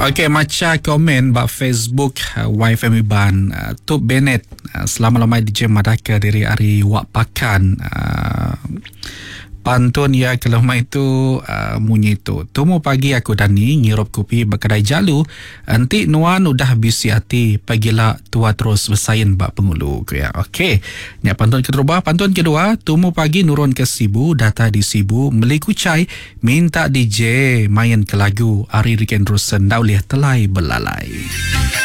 Okey, macam komen bak Facebook YFM Iban tu Bennett selama-lama DJ Madaka dari hari wak pakan pantun ya kalau mai tu munyi tu tumu pagi aku Dani ngirup kopi berkedai jalu anti nuan udah bisi hati pagilah tua terus bersain bak pengulu ya. Okey, nya pantun kedua tumu pagi nurun ke Sibu data di Sibu beli kucai minta DJ main ke lagu Ari Riken Rosen Dauliah Telai Belalai.